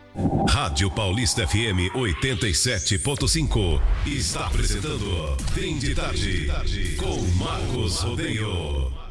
Rádio Paulista FM 87.5 está apresentando Fim de Tarde com Marcos Rodeio.